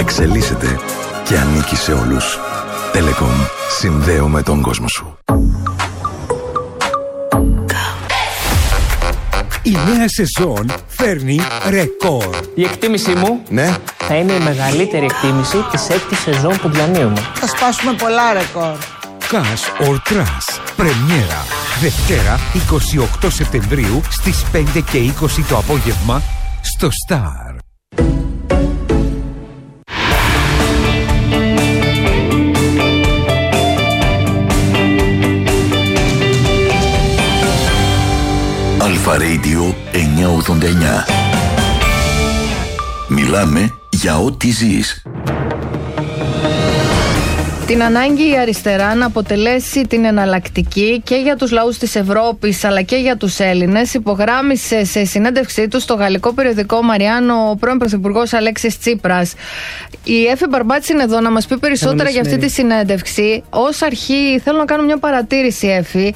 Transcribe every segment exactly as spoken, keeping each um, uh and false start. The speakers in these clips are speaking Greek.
εξελίσσεται και ανήκει σε όλους. Telecom. Συνδέουμε τον κόσμο σου. Η νέα σεζόν φέρνει ρεκόρ. Η εκτίμησή μου ναι. θα είναι η μεγαλύτερη εκτίμηση της έκτης σεζόν που διανύουμε. Θα σπάσουμε πολλά ρεκόρ. Cash or Trash. Πρεμιέρα. Δευτέρα εικοστή ογδόη Σεπτεμβρίου στις πέντε και είκοσι το απόγευμα στο Star. Αλφα Radio εννιακόσια ογδόντα εννιά. Μιλάμε για ό,τι ζεις. Την ανάγκη η αριστερά να αποτελέσει την εναλλακτική και για τους λαούς της Ευρώπης αλλά και για τους Έλληνες υπογράμμισε σε συνέντευξή του στο γαλλικό περιοδικό Μαριάν ο πρώην Πρωθυπουργός Αλέξης Τσίπρας. Η Έφη Μπαρμπάτση είναι εδώ να μας πει περισσότερα για αυτή τη συνέντευξη. Ως αρχή θέλω να κάνω μια παρατήρηση, Έφη,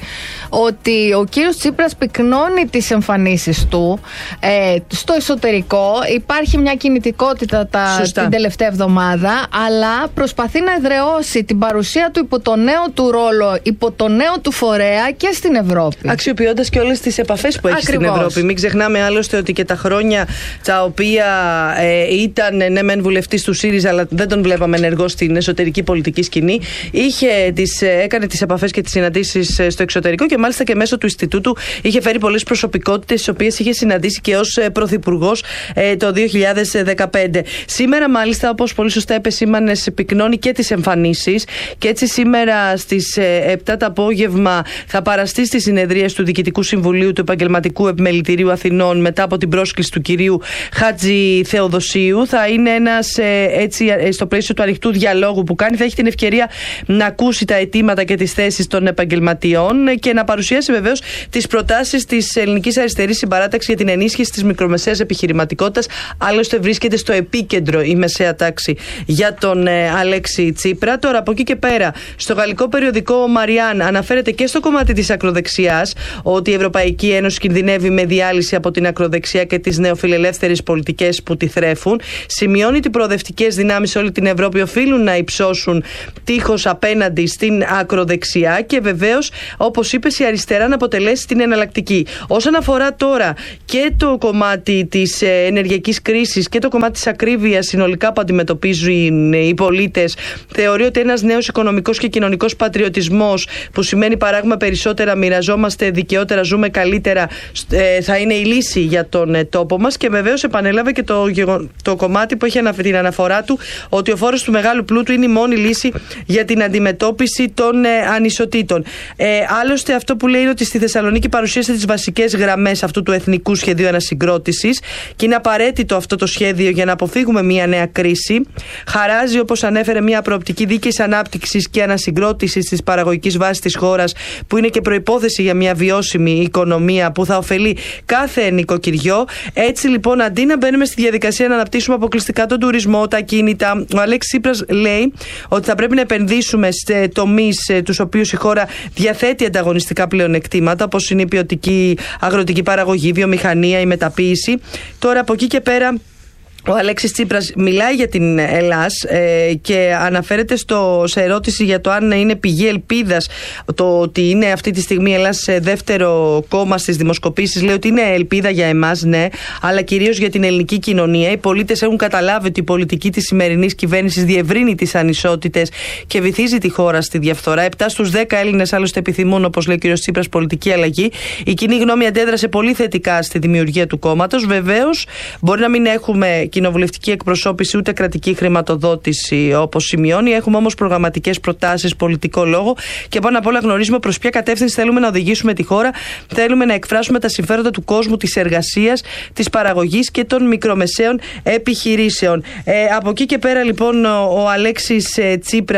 ότι ο κύριος Τσίπρας πυκνώνει τις εμφανίσεις του ε, στο εσωτερικό. Υπάρχει μια κινητικότητα τα, την τελευταία εβδομάδα, αλλά προσπαθεί να εδραιώσει την παρουσία του υπό το νέο του ρόλο, υπό το νέο του φορέα και στην Ευρώπη. Αξιοποιώντας και όλες τις επαφές που έχει Ακριβώς. στην Ευρώπη. Μην ξεχνάμε άλλωστε ότι και τα χρόνια τα οποία ε, ήταν ναι μεν βουλευτής του ΣΥΡΙΖΑ, αλλά δεν τον βλέπαμε ενεργό στην εσωτερική πολιτική σκηνή, είχε τις, έκανε τις επαφές και τις συναντήσεις στο εξωτερικό και μάλιστα και μέσω του Ινστιτούτου είχε φέρει πολλές προσωπικότητες, τις οποίες είχε συναντήσει και ως πρωθυπουργός ε, το δύο χιλιάδες δεκαπέντε. Σήμερα, μάλιστα, όπως πολύ σωστά επεσήμανες, πυκνώνει και τις εμφανίσεις. Και έτσι σήμερα στις επτά το απόγευμα θα παραστεί στις συνεδρίες του Διοικητικού Συμβουλίου του Επαγγελματικού Επιμελητηρίου Αθηνών μετά από την πρόσκληση του κυρίου Χάτζη Θεοδοσίου. Θα είναι ένας έτσι στο πλαίσιο του ανοιχτού διαλόγου που κάνει, θα έχει την ευκαιρία να ακούσει τα αιτήματα και τις θέσεις των επαγγελματιών και να παρουσιάσει βεβαίως τις προτάσεις της Ελληνικής Αριστερής Συμπαράταξης για την ενίσχυση της μικρομεσαίας επιχειρηματικότητας. Άλλωστε βρίσκεται στο επίκεντρο η μεσαία τάξη για τον Αλέξη Τσίπρα. Τώρα, από εκεί και πέρα, στο γαλλικό περιοδικό Μαριάν αναφέρεται και στο κομμάτι της ακροδεξιάς ότι η Ευρωπαϊκή Ένωση κινδυνεύει με διάλυση από την ακροδεξιά και τις νεοφιλελεύθερες πολιτικές που τη θρέφουν. Σημειώνει ότι οι προοδευτικές δυνάμεις σε όλη την Ευρώπη οφείλουν να υψώσουν τείχος απέναντι στην ακροδεξιά και βεβαίως, όπως είπες, η αριστερά να αποτελέσει την εναλλακτική. Όσον αφορά τώρα και το κομμάτι της ενεργειακής κρίσης και το κομμάτι της ακρίβειας συνολικά που αντιμετωπίζουν οι πολίτες, θεωρεί ότι ένας νέος οικονομικός και κοινωνικός πατριωτισμός που σημαίνει παράγουμε περισσότερα, μοιραζόμαστε δικαιότερα, ζούμε καλύτερα, θα είναι η λύση για τον τόπο μας και βεβαίως επανέλαβε και το, το κομμάτι που έχει την αναφορά του ότι ο φόρος του μεγάλου πλούτου είναι η μόνη λύση για την αντιμετώπιση των ε, ανισοτήτων. Ε, άλλωστε αυτό που λέει είναι ότι στη Θεσσαλονίκη παρουσίασε τις βασικές γραμμές αυτού του εθνικού σχεδίου ανασυγκρότησης και είναι απαραίτητο αυτό το σχέδιο για να αποφύγουμε μια νέα κρίση. Χαράζει, όπως ανέφερε, μια προοπτική δίκαιης ανάπτυξης και ανασυγκρότησης της παραγωγικής βάσης της χώρας, που είναι και προϋπόθεση για μια βιώσιμη οικονομία που θα ωφελεί κάθε νοικοκυριό. Έτσι λοιπόν, αντί να μπαίνουμε στη διαδικασία να αναπτύσσουμε αποκλειστικά τον τουρισμό, τα κίνητα, ο Αλέξης Τσίπρας λέει ότι θα πρέπει να επενδύσουμε σε τομείς τους οποίους η χώρα διαθέτει ανταγωνιστικά πλεονεκτήματα, όπως είναι η ποιοτική αγροτική παραγωγή, η βιομηχανία, η μεταποίηση. Τώρα από εκεί και πέρα, ο Αλέξης Τσίπρας μιλάει για την Ελλάς ε, και αναφέρεται στο, σε ερώτηση για το αν είναι πηγή ελπίδας το ότι είναι αυτή τη στιγμή η Ελλάς σε δεύτερο κόμμα στις δημοσκοπήσεις. Λέει ότι είναι ελπίδα για εμάς, ναι, αλλά κυρίως για την ελληνική κοινωνία. Οι πολίτες έχουν καταλάβει ότι η πολιτική της σημερινής κυβέρνησης διευρύνει τις ανισότητες και βυθίζει τη χώρα στη διαφθορά. Επτά στους δέκα Έλληνες άλλωστε επιθυμούν, όπως λέει ο κ. Τσίπρας, πολιτική αλλαγή. Η κοινή γνώμη αντέδρασε πολύ θετικά στη δημιουργία του κόμματος. Βεβαίως, μπορεί να μην έχουμε κοινοβουλευτική εκπροσώπηση ούτε κρατική χρηματοδότηση, όπως σημειώνει. Έχουμε όμως προγραμματικές προτάσεις, πολιτικό λόγο και πάνω απ' όλα γνωρίζουμε προς ποια κατεύθυνση θέλουμε να οδηγήσουμε τη χώρα. Θέλουμε να εκφράσουμε τα συμφέροντα του κόσμου, της εργασίας, της παραγωγής και των μικρομεσαίων επιχειρήσεων. Ε, από εκεί και πέρα, λοιπόν, ο, ο Αλέξης ε, Τσίπρας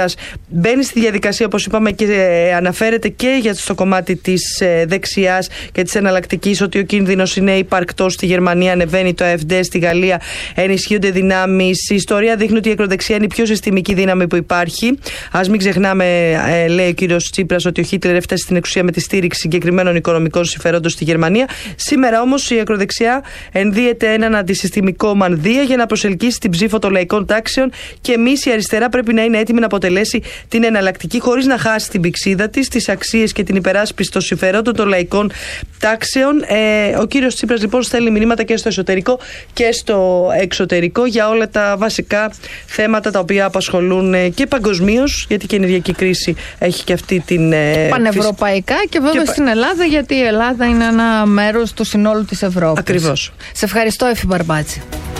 μπαίνει στη διαδικασία, όπως είπαμε, και ε, αναφέρεται και για το κομμάτι της ε, δεξιάς και της εναλλακτικής ότι ο κίνδυνος είναι υπαρκτός. Στη Γερμανία ανεβαίνει το AfD, στη Γαλλία ενισχύονται δυνάμεις. Η ιστορία δείχνει ότι η ακροδεξιά είναι η πιο συστημική δύναμη που υπάρχει. Ας μην ξεχνάμε, ε, λέει ο κύριος Τσίπρας, ότι ο Χίτλερ έφτασε στην εξουσία με τη στήριξη συγκεκριμένων οικονομικών συμφερόντων στη Γερμανία. Σήμερα όμως η ακροδεξιά ενδύεται έναν αντισυστημικό μανδύα για να προσελκύσει την ψήφο των λαϊκών τάξεων, και εμείς η αριστερά πρέπει να είναι έτοιμη να αποτελέσει την εναλλακτική χωρίς να χάσει την πυξίδα της, τις αξίες και την υπεράσπιση των συμφερόντων των λαϊκών τάξεων. Ε, ο κύριος Τσίπρας λοιπόν στέλνει μηνύματα και στο εσωτερικό και στο εξωτερικό για όλα τα βασικά θέματα τα οποία απασχολούν και παγκοσμίως, γιατί και η ενεργειακή κρίση έχει και αυτή την. Ε, πανευρωπαϊκά και βέβαια και στην Ελλάδα, γιατί η Ελλάδα είναι ένα μέρος του συνόλου της Ευρώπης. Ακριβώς. Σε ευχαριστώ, Εφη Μπαρμπάτση.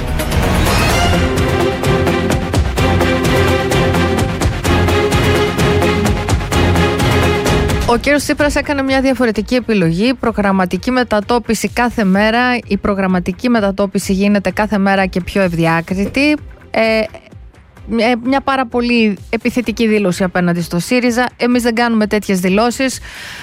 Ο κύριος Τσίπρας έκανε μια διαφορετική επιλογή, προγραμματική μετατόπιση κάθε μέρα. Η προγραμματική μετατόπιση γίνεται κάθε μέρα και πιο ευδιάκριτη. Ε, μια πάρα πολύ επιθετική δήλωση απέναντι στο ΣΥΡΙΖΑ. Εμείς δεν κάνουμε τέτοιες δηλώσεις. Ε,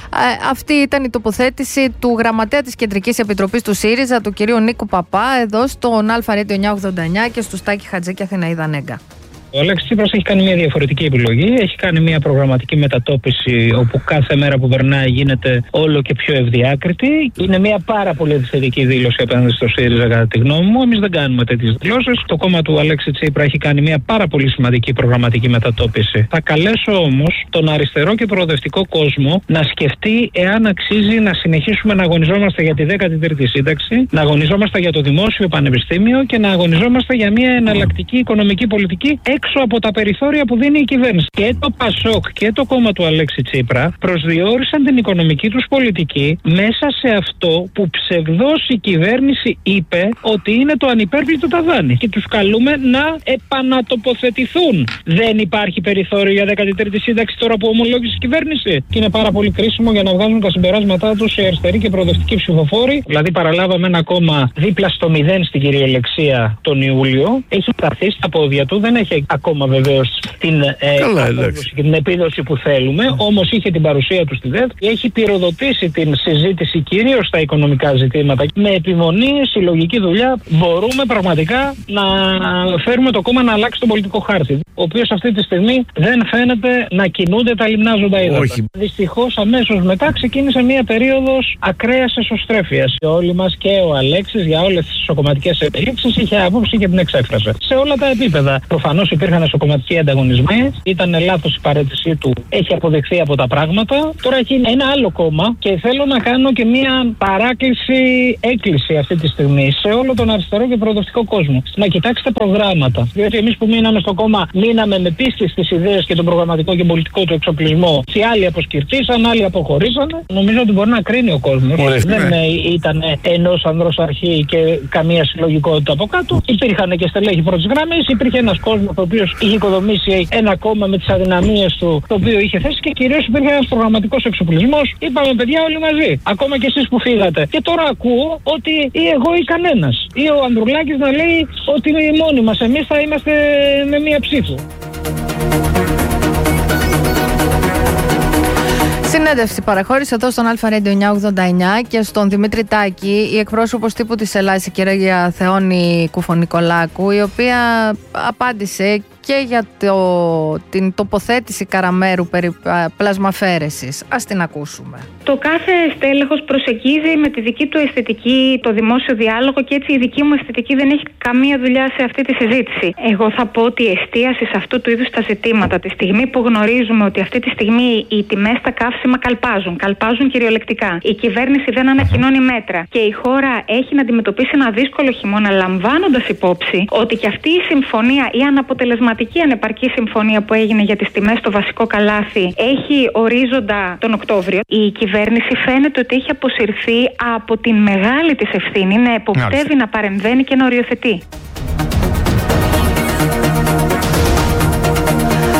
αυτή ήταν η τοποθέτηση του γραμματέα της Κεντρικής Επιτροπής του ΣΥΡΙΖΑ, του κυρίου Νίκου Παπά, εδώ στον Αλφα Radio εννιακόσια ογδόντα εννιά και στο Στάκη Χατζή και Αθηναίδα Νέγκα. Ο Αλέξης Τσίπρας έχει κάνει μια διαφορετική επιλογή. Έχει κάνει μια προγραμματική μετατόπιση όπου κάθε μέρα που περνάει γίνεται όλο και πιο ευδιάκριτη. Είναι μια πάρα πολύ επιθετική δήλωση απέναντι στο ΣΥΡΙΖΑ, κατά τη γνώμη μου. Εμείς δεν κάνουμε τέτοιες δηλώσεις. Το κόμμα του Αλέξη Τσίπρα έχει κάνει μια πάρα πολύ σημαντική προγραμματική μετατόπιση. Θα καλέσω όμως τον αριστερό και προοδευτικό κόσμο να σκεφτεί εάν αξίζει να συνεχίσουμε να αγωνιζόμαστε για τη δέκατη τρίτη σύνταξη, να αγωνιζόμαστε για το δημόσιο πανεπιστήμιο και να αγωνιζόμαστε για μια εναλλακτική οικονομική πολιτική έξω από τα περιθώρια που δίνει η κυβέρνηση. Και το ΠΑΣΟΚ και το κόμμα του Αλέξη Τσίπρα προσδιορίσαν την οικονομική τους πολιτική μέσα σε αυτό που ψευδώς η κυβέρνηση είπε ότι είναι το ανυπέρβλητο ταβάνι. Και τους καλούμε να επανατοποθετηθούν. Δεν υπάρχει περιθώριο για δέκατη τρίτη σύνταξη τώρα που ομολόγησε η κυβέρνηση. Και είναι πάρα πολύ κρίσιμο για να βγάζουν τα συμπεράσματά τους οι αριστεροί και προοδευτικοί ψηφοφόροι. Δηλαδή, παραλάβαμε ένα κόμμα δίπλα στο μηδέν στην κυριολεξία τον Ιούλιο. Έχει σταθεί στα πόδια του, δεν έχει ακόμα βεβαίως την, ε, και την επίδοση που θέλουμε, όμως είχε την παρουσία του στη ΔΕΔ, έχει πυροδοτήσει την συζήτηση κυρίως στα οικονομικά ζητήματα. Με επιμονή, συλλογική δουλειά, μπορούμε πραγματικά να φέρουμε το κόμμα να αλλάξει τον πολιτικό χάρτη, ο οποίος αυτή τη στιγμή δεν φαίνεται να κινούνται τα λιμνάζοντα ύδατα. Δυστυχώς αμέσως μετά ξεκίνησε μια περίοδος ακραίας εσωστρέφειας. Όλοι μας και ο Αλέξης για όλες τις ισοκομματικές εξελίξεις είχε άποψη και την εξέφρασε. Σε όλα τα επίπεδα. Προφανώς υπήρχαν ισοκομματικοί ανταγωνισμοί, ήταν λάθος η παρέτησή του, έχει αποδειχθεί από τα πράγματα. Τώρα έχει ένα άλλο κόμμα και θέλω να κάνω και μια παράκληση, έκκληση αυτή τη στιγμή σε όλο τον αριστερό και προοδευτικό κόσμο. Να κοιτάξετε προγράμματα. Διότι εμείς που μείναμε στο κόμμα, μείναμε με πίστη στις ιδέες και τον προγραμματικό και πολιτικό του εξοπλισμό. Οι άλλοι αποσκυρτήσαν, άλλοι αποχωρήσαν. Νομίζω ότι μπορεί να κρίνει ο κόσμος. Δεν ναι. ήταν ενός ανδρός αρχή και καμία συλλογικότητα από κάτω. Υπήρχαν και στελέχη πρώτης γραμμής, υπήρχε ένας κόσμος ο οποίος είχε οικοδομήσει ένα κόμμα με τις αδυναμίες του, το οποίο είχε θέσει, και κυρίως υπήρχε ένας προγραμματικός εξοπλισμός. Είπαμε, παιδιά, όλοι μαζί. Ακόμα και εσείς που φύγατε. Και τώρα ακούω ότι ή εγώ ή κανένας. Ή ο Ανδρουλάκης να λέει ότι μόνοι μας εμείς θα είμαστε με μία ψήφο. Συνέντευξη παραχώρησε εδώ στον Αλφα Radio εννιακόσια ογδόντα εννιά και στον Δημήτρη Τάκη, η εκπρόσωπος τύπου της Ελλάδας, η κυρία Θεόνη Κουφονικολάκου, η οποία απάντησε και για το, την τοποθέτηση Καραμέρου περί πλασμαφέρεσης. Ας την ακούσουμε. Το κάθε στέλεχος προσεγγίζει με τη δική του αισθητική το δημόσιο διάλογο και έτσι η δική μου αισθητική δεν έχει καμία δουλειά σε αυτή τη συζήτηση. Εγώ θα πω ότι η εστίαση σε αυτού του είδους τα ζητήματα, τη στιγμή που γνωρίζουμε ότι αυτή τη στιγμή οι τιμές στα καύσιμα καλπάζουν, καλπάζουν κυριολεκτικά. Η κυβέρνηση δεν ανακοινώνει μέτρα και η χώρα έχει να αντιμετωπίσει ένα δύσκολο χειμώνα, λαμβάνοντας υπόψη ότι και αυτή η συμφωνία, η αναποτελεσματική ανεπαρκή συμφωνία που έγινε για τις τιμές στο βασικό καλάθι, έχει ορίζοντα τον Οκτώβριο. Η κυβέρνηση φαίνεται ότι έχει αποσυρθεί από την μεγάλη της ευθύνη να εποπτεύει, να παρεμβαίνει και να οριοθετεί.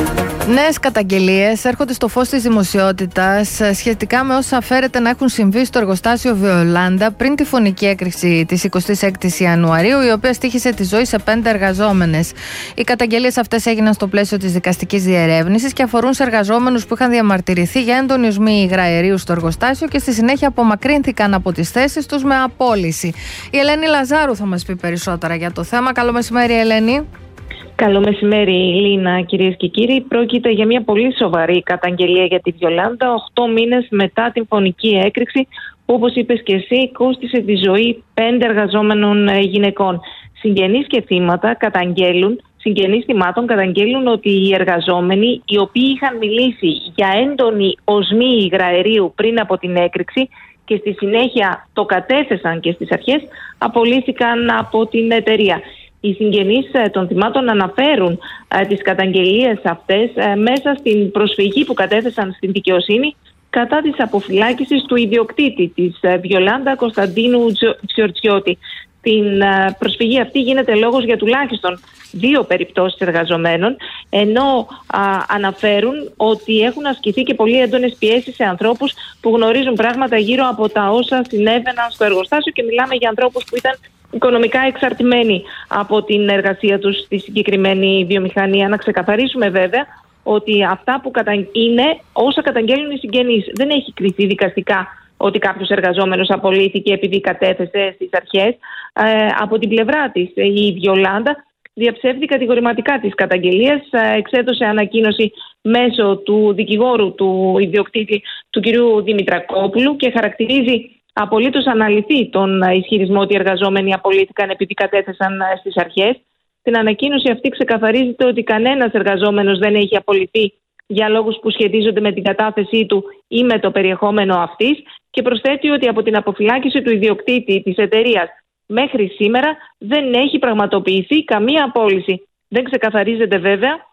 Νέες καταγγελίες έρχονται στο φως της δημοσιότητας σχετικά με όσα φέρεται να έχουν συμβεί στο εργοστάσιο Βιολάντα πριν τη φωνική έκρηξη της εικοστής έκτης Ιανουαρίου, η οποία στοίχησε τη ζωή σε πέντε εργαζόμενες. Οι καταγγελίες αυτές έγιναν στο πλαίσιο της δικαστικής διερεύνησης και αφορούν σε εργαζόμενους που είχαν διαμαρτυρηθεί για έντονη οσμή υγραερίου στο εργοστάσιο και στη συνέχεια απομακρύνθηκαν από τις θέσεις τους με απόλυση. Η Ελένη Λαζάρου θα μας πει περισσότερα για το θέμα. Καλό μεσημέρι, Ελένη. Καλό μεσημέρι, Λίνα, κυρίες και κύριοι. Πρόκειται για μια πολύ σοβαρή καταγγελία για τη Βιολάντα, οκτώ μήνες μετά την φωνική έκρηξη, που, όπως είπες και εσύ, κόστισε τη ζωή πέντε εργαζόμενων γυναικών. Συγγενείς και θύματα καταγγέλουν, συγγενείς θυμάτων καταγγέλουν ότι οι εργαζόμενοι, οι οποίοι είχαν μιλήσει για έντονη οσμή υγραερίου πριν από την έκρηξη και στη συνέχεια το κατέθεσαν και στις αρχές, απολύθηκαν από την εταιρεία. Οι συγγενείς των θυμάτων αναφέρουν ε, τις καταγγελίες αυτές ε, μέσα στην προσφυγή που κατέθεσαν στην δικαιοσύνη κατά της αποφυλάκησης του ιδιοκτήτη της ε, Βιολάντα, Κωνσταντίνου Τζιορτζιώτη. Στην ε, προσφυγή αυτή γίνεται λόγος για τουλάχιστον δύο περιπτώσεις εργαζομένων, ενώ α, αναφέρουν ότι έχουν ασκηθεί και πολύ έντονες πιέσεις σε ανθρώπους που γνωρίζουν πράγματα γύρω από τα όσα συνέβαιναν στο εργοστάσιο, και μιλάμε για ανθρώπους που ήταν οικονομικά εξαρτημένοι από την εργασία τους στη συγκεκριμένη βιομηχανία. Να ξεκαθαρίσουμε βέβαια ότι αυτά που κατα... είναι όσα καταγγέλνουν οι συγγενείς. Δεν έχει κριθεί δικαστικά ότι κάποιος εργαζόμενος απολύθηκε επειδή κατέθεσε στις αρχές. Ε, από την πλευρά της η Βιολάντα διαψεύδει κατηγορηματικά τις καταγγελίες, εξέδωσε ανακοίνωση μέσω του δικηγόρου του ιδιοκτήτη, του κυρίου Δημητρακόπουλου, και χαρακτηρίζει απολύτως αναλυθή τον ισχυρισμό ότι οι εργαζόμενοι απολύθηκαν επειδή κατέθεσαν στις αρχές. Στην ανακοίνωση αυτή ξεκαθαρίζεται ότι κανένας εργαζόμενος δεν έχει απολυθεί για λόγους που σχετίζονται με την κατάθεσή του ή με το περιεχόμενο αυτής, και προσθέτει ότι από την αποφυλάκηση του ιδιοκτήτη της εταιρείας μέχρι σήμερα δεν έχει πραγματοποιηθεί καμία απόλυση. Δεν ξεκαθαρίζεται βέβαια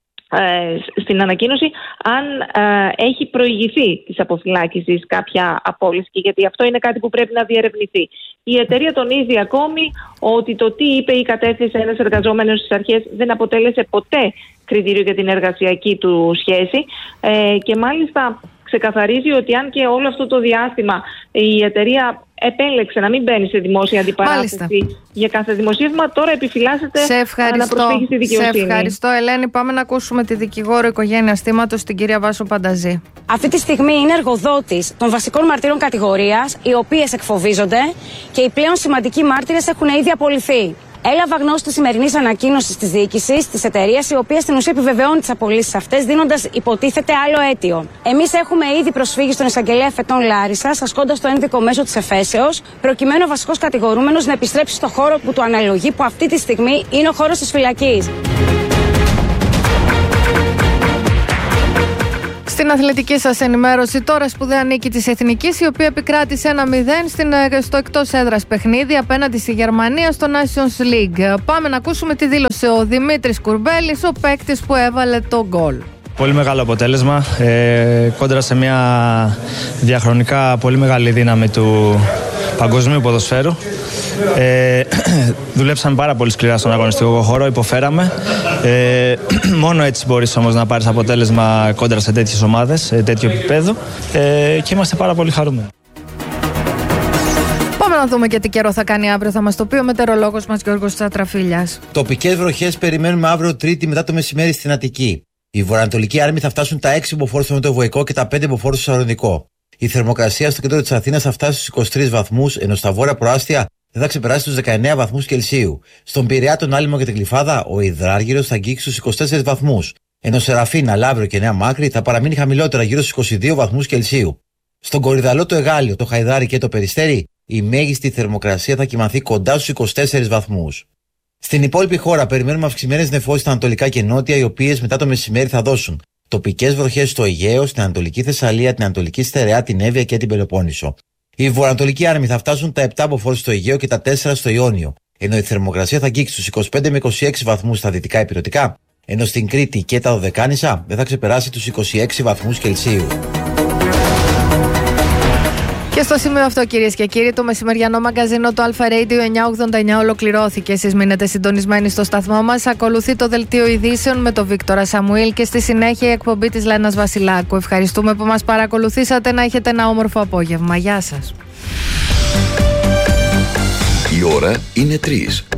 ε, στην ανακοίνωση αν ε, έχει προηγηθεί της αποφυλάκησης κάποια απόλυση, και γιατί αυτό είναι κάτι που πρέπει να διερευνηθεί. Η εταιρεία τονίζει ακόμη ότι το τι είπε ή κατέθεσε ένας εργαζόμενος στις αρχές δεν αποτέλεσε ποτέ κριτήριο για την εργασιακή του σχέση, ε, και μάλιστα ξεκαθαρίζει ότι αν και όλο αυτό το διάστημα η εταιρεία επέλεξε να μην μπαίνει σε δημόσια αντιπαράθεση Μάλιστα. για κάθε δημοσίευμα, τώρα επιφυλάσσεται να προσφύγει στη δικαιοσύνη. Σε ευχαριστώ, Ελένη. Πάμε να ακούσουμε τη δικηγόρο οικογένειας θύματος, την κυρία Βάσο Πανταζή. Αυτή τη στιγμή είναι εργοδότης των βασικών μαρτύρων κατηγορίας, οι οποίες εκφοβίζονται, και οι πλέον σημαντικοί μάρτυρες έχουν ήδη απολυθεί. Έλαβα γνώση τη σημερινή ανακοίνωση τη διοίκηση τη εταιρεία, η οποία στην ουσία επιβεβαιώνει τις απολύσεις αυτές, δίνοντας υποτίθεται άλλο αίτιο. Εμείς έχουμε ήδη προσφύγει στον εισαγγελέα Εφετών Λάρισσας, ασκώντας το ένδικο μέσο της εφέσεως, προκειμένου ο βασικός κατηγορούμενος να επιστρέψει στο χώρο που του αναλογεί, που αυτή τη στιγμή είναι ο χώρος της φυλακής. Στην αθλητική σας ενημέρωση, τώρα σπουδαία νίκη της Εθνικής, η οποία επικράτησε ένα μηδέν στο εκτός έδρας παιχνίδι απέναντι στη Γερμανία στο Nations League. Πάμε να ακούσουμε τι δήλωσε ο Δημήτρης Κουρμπέλης, ο παίκτης που έβαλε το γκολ. Πολύ μεγάλο αποτέλεσμα, ε, κόντρα σε μια διαχρονικά πολύ μεγάλη δύναμη του παγκοσμίου ποδοσφαίρου. Ε, δουλέψαμε πάρα πολύ σκληρά στον αγωνιστικό χώρο, υποφέραμε. Ε, μόνο έτσι μπορείς όμως να πάρεις αποτέλεσμα κόντρα σε τέτοιες ομάδες, σε τέτοιο επίπεδο, ε, και είμαστε πάρα πολύ χαρούμενοι. Πάμε να δούμε και τι καιρό θα κάνει αύριο. Θα μας το πει ο μετεωρολόγος μας Γιώργος Τσατραφίλιας. Τοπικές βροχές περιμένουμε αύριο Τρίτη μετά το μεσημέρι στην Αττική. Οι βορειοανατολικοί άρμοι θα φτάσουν τα έξι μποφόρ στο Μετοβοϊκό και τα πέντε μποφόρ στο Σαρονικό. Η θερμοκρασία στο κέντρο της Αθήνας θα φτάσει στους είκοσι τρεις βαθμούς, ενώ στα βόρεια προάστια δεν θα ξεπεράσει τους δεκαεννέα βαθμούς Κελσίου. Στον Πειραιά, τον Άλυμο και την Γλυφάδα, ο υδράργυρος θα αγγίξει στους είκοσι τέσσερις βαθμούς, ενώ Σεραφίνα, Λαύριο και Νέα Μάκρη θα παραμείνει χαμηλότερα γύρω στους είκοσι δύο βαθμούς Κελσίου. Στον Κορυδαλό, το Εγάλιο, το Χαϊδάρι και το Περιστέρι, η μέγιστη θερμοκρασία θα κυμανθεί κοντά στους είκοσι τέσσερις βαθμούς. Στην υπόλοιπη χώρα περιμένουμε αυξημένες νεφώσεις στα ανατολικά και νότια, οι οποίες μετά το μεσημέρι θα δώσουν τοπικές βροχές στο Αιγαίο, στην Ανατολική Θεσσαλία, την Ανατολική Στερεά, την Εύβοια και την Πελοπόννησο. Οι βορειοανατολικοί άρμοι θα φτάσουν τα επτά μποφόρ στο Αιγαίο και τα τέσσερα στο Ιόνιο, ενώ η θερμοκρασία θα αγγίξει στους είκοσι πέντε με είκοσι έξι βαθμούς στα δυτικά ηπειρωτικά, ενώ στην Κρήτη και τα Δωδεκάνησα δεν θα ξεπεράσει τους είκοσι έξι βαθμούς Κελσίου. Και στο σημείο αυτό, κυρίες και κύριοι, το μεσημεριανό μαγκαζίνο του Αλφα Radio εννιακόσια ογδόντα εννιά ολοκληρώθηκε. Εσείς μείνετε συντονισμένοι στο σταθμό μας. Ακολουθεί το δελτίο ειδήσεων με τον Βίκτορα Σαμουήλ και στη συνέχεια η εκπομπή της Λένας Βασιλάκου. Ευχαριστούμε που μας παρακολουθήσατε. Να έχετε ένα όμορφο απόγευμα. Γεια σας. Η ώρα είναι τρεις.